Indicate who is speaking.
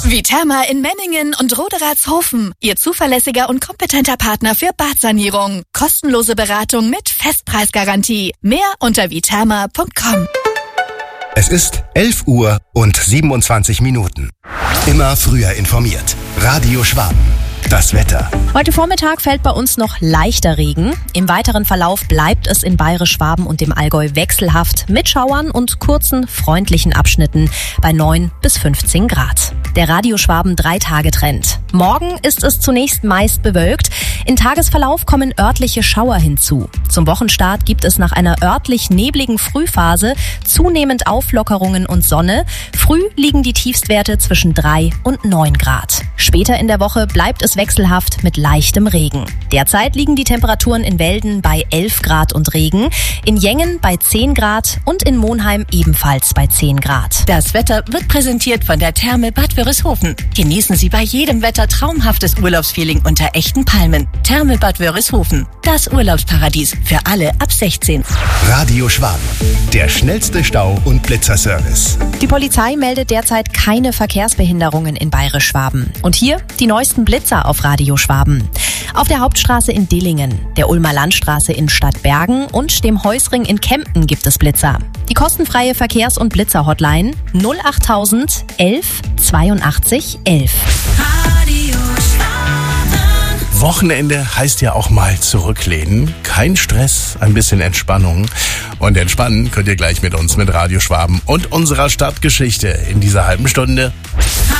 Speaker 1: Viterma in Menningen und Roderatshofen. Ihr zuverlässiger und kompetenter Partner für Badsanierung. Kostenlose Beratung mit Festpreisgarantie. Mehr unter viterma.com.
Speaker 2: Es ist 11:27 Uhr. Immer früher informiert. Radio Schwaben. Das Wetter.
Speaker 3: Heute Vormittag fällt bei uns noch leichter Regen. Im weiteren Verlauf bleibt es in Bayerisch-Schwaben und dem Allgäu wechselhaft mit Schauern und kurzen, freundlichen Abschnitten bei 9 bis 15 Grad. Der Radio Schwaben 3-Tage-Trend. Morgen ist es zunächst meist bewölkt. Im Tagesverlauf kommen örtliche Schauer hinzu. Zum Wochenstart gibt es nach einer örtlich nebligen Frühphase zunehmend Auflockerungen und Sonne. Früh liegen die Tiefstwerte zwischen 3 und 9 Grad. Später in der Woche bleibt es wechselhaft mit leichtem Regen. Derzeit liegen die Temperaturen in Welden bei 11 Grad und Regen, in Jengen bei 10 Grad und in Monheim ebenfalls bei 10 Grad.
Speaker 4: Das Wetter wird präsentiert von der Therme Bad Wörishofen. Genießen Sie bei jedem Wetter traumhaftes Urlaubsfeeling unter echten Palmen. Therme Bad Wörishofen, das Urlaubsparadies für alle ab 16.
Speaker 2: Radio Schwaben, der schnellste Stau- und Blitzerservice.
Speaker 3: Die Polizei meldet derzeit keine Verkehrsbehinderungen in Bayerisch-Schwaben. Und hier die neuesten Blitzer auf Radio Schwaben. Auf der Hauptstraße in Dillingen, der Ulmer Landstraße in Stadtbergen und dem Heusring in Kempten gibt es Blitzer. Die kostenfreie Verkehrs- und Blitzer-Hotline 08000 11 82 11.
Speaker 5: Radio Schwaben.
Speaker 6: Wochenende heißt ja auch mal zurücklehnen. Kein Stress, ein bisschen Entspannung. Und entspannen könnt ihr gleich mit uns, mit Radio Schwaben und unserer Stadtgeschichte in dieser halben Stunde.